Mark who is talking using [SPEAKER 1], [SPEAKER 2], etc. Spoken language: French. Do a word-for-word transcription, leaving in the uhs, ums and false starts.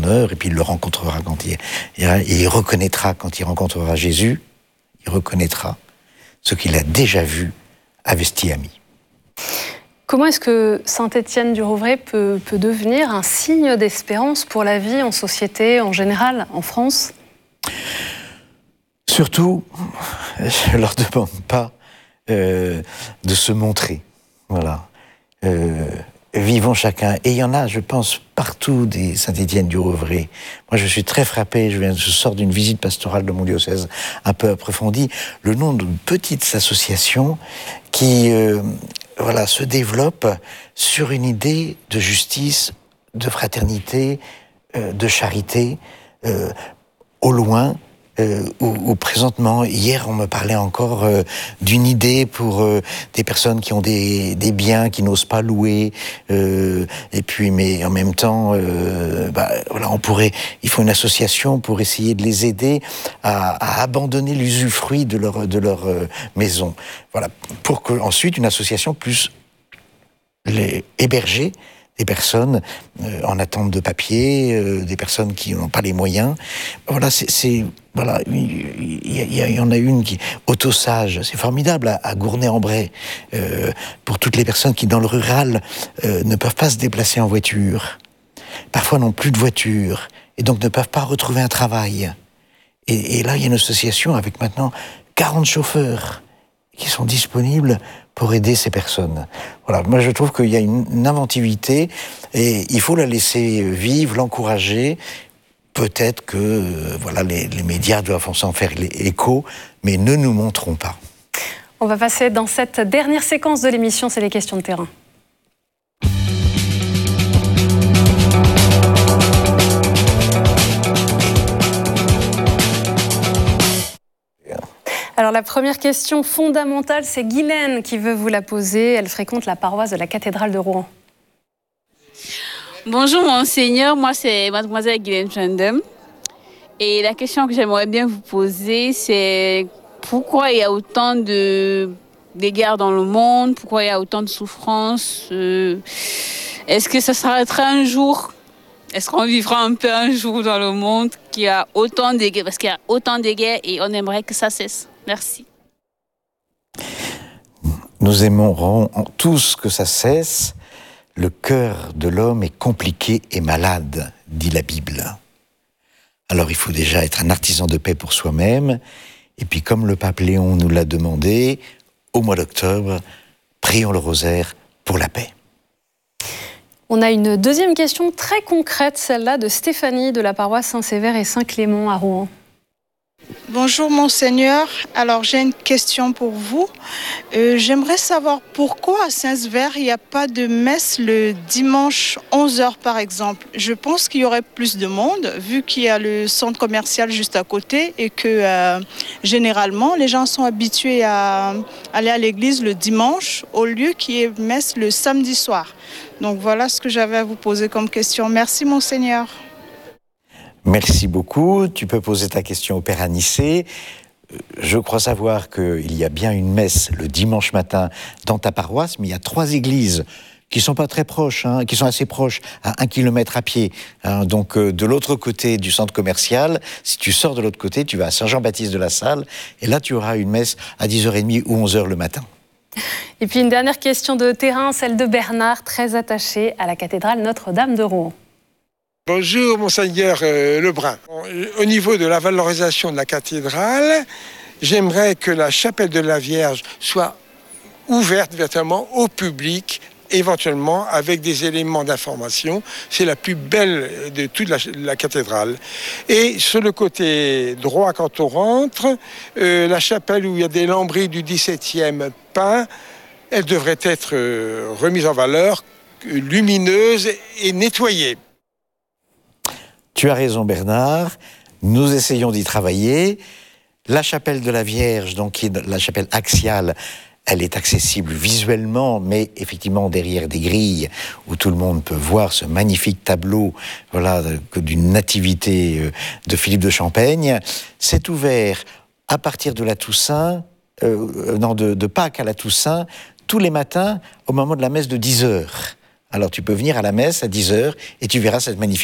[SPEAKER 1] heure, et puis il le rencontrera quand il, et il reconnaîtra, quand il rencontrera Jésus, il reconnaîtra ce qu'il a déjà vu à Vestiamy.
[SPEAKER 2] Comment est-ce que Saint-Étienne du Rouvray peut, peut devenir un signe d'espérance pour la vie en société, en général, en France ?
[SPEAKER 1] Surtout, je ne leur demande pas euh, de se montrer. Voilà. Euh, vivons chacun. Et il y en a, je pense, partout des Saint-Étienne du Rouvray. Moi, je suis très frappé. Je, viens, je sors d'une visite pastorale de mon diocèse un peu approfondie. Le nom d'une petite association qui euh, voilà, se développe sur une idée de justice, de fraternité, euh, de charité, euh, au loin. Euh, ou, ou présentement, hier, on me parlait encore euh, d'une idée pour euh, des personnes qui ont des, des biens qui n'osent pas louer, euh, et puis, mais en même temps, euh, bah, voilà, on pourrait, il faut une association pour essayer de les aider à, à abandonner l'usufruit de leur de leur euh, maison. Voilà, pour que ensuite une association puisse les héberger des personnes euh, en attente de papier, euh, des personnes qui n'ont pas les moyens. Voilà, c'est, c'est voilà, il y, y, y en a une qui Autosage, c'est formidable à, à Gournay-en-Bray, euh, pour toutes les personnes qui dans le rural euh, ne peuvent pas se déplacer en voiture, parfois n'ont plus de voiture et donc ne peuvent pas retrouver un travail. Et, et là, il y a une association avec maintenant quarante chauffeurs qui sont disponibles pour aider ces personnes. Voilà, moi je trouve qu'il y a une, une inventivité et il faut la laisser vivre, l'encourager. Peut-être que euh, voilà, les, les médias doivent s'en faire écho, mais ne nous montrons pas.
[SPEAKER 2] On va passer dans cette dernière séquence de l'émission, c'est les questions de terrain. Alors la première question fondamentale, c'est Guylaine qui veut vous la poser. Elle fréquente la paroisse de la cathédrale de Rouen.
[SPEAKER 3] Bonjour Monseigneur, moi c'est mademoiselle Guylaine Chandem. Et la question que j'aimerais bien vous poser, c'est pourquoi il y a autant de, de guerres dans le monde, pourquoi il y a autant de souffrances, euh, est-ce que ça s'arrêtera un jour? Est-ce qu'on vivra un peu un jour dans le monde qui a autant de guerres, parce qu'il y a autant de guerres et on aimerait que ça cesse. Merci.
[SPEAKER 1] Nous aimerons tous que ça cesse. Le cœur de l'homme est compliqué et malade, dit la Bible. Alors il faut déjà être un artisan de paix pour soi-même. Et puis comme le pape Léon nous l'a demandé, au mois d'octobre, prions le rosaire pour la paix.
[SPEAKER 2] On a une deuxième question très concrète, celle-là de Stéphanie de la paroisse Saint-Sévère et Saint-Clément à Rouen.
[SPEAKER 4] Bonjour Monseigneur, alors j'ai une question pour vous. Euh, j'aimerais savoir pourquoi à Saint-Sévère il n'y a pas de messe le dimanche onze heures par exemple. Je pense qu'il y aurait plus de monde vu qu'il y a le centre commercial juste à côté et que euh, généralement les gens sont habitués à aller à l'église le dimanche au lieu qu'il y ait messe le samedi soir. Donc voilà ce que j'avais à vous poser comme question. Merci Monseigneur.
[SPEAKER 1] Merci beaucoup. Tu peux poser ta question au Père Anicet. Je crois savoir qu'il y a bien une messe le dimanche matin dans ta paroisse, mais il y a trois églises qui sont pas très proches, hein, qui sont assez proches, à un kilomètre à pied. Hein, donc euh, de l'autre côté du centre commercial, si tu sors de l'autre côté, tu vas à Saint-Jean-Baptiste-de-la-Salle, et là tu auras une messe à dix heures trente ou onze heures le matin.
[SPEAKER 2] Et puis une dernière question de terrain, celle de Bernard, très attaché à la cathédrale Notre-Dame de Rouen.
[SPEAKER 5] Bonjour Monseigneur euh, Lebrun. Au niveau de la valorisation de la cathédrale, j'aimerais que la chapelle de la Vierge soit ouverte véritablement au public, éventuellement avec des éléments d'information. C'est la plus belle de toute la, la cathédrale. Et sur le côté droit, quand on rentre, euh, la chapelle où il y a des lambris du dix-septième peint, elle devrait être euh, remise en valeur, lumineuse et nettoyée.
[SPEAKER 1] Tu as raison Bernard, nous essayons d'y travailler. La chapelle de la Vierge, donc qui est la chapelle axiale, elle est accessible visuellement, mais effectivement derrière des grilles où tout le monde peut voir ce magnifique tableau, voilà, d'une nativité de Philippe de Champaigne. C'est ouvert à partir de la Toussaint, euh, non, de, de Pâques à la Toussaint, tous les matins au moment de la messe de dix heures. Alors tu peux venir à la messe à dix heures et tu verras cette magnifique